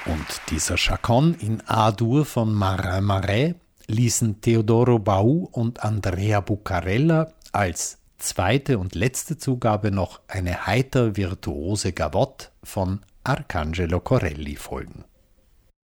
Und dieser Chaconne in A-Dur von Marin Marais ließen Teodoro Bau und Andrea Bucarella als zweite und letzte Zugabe noch eine heiter virtuose Gavotte von Arcangelo Corelli folgen.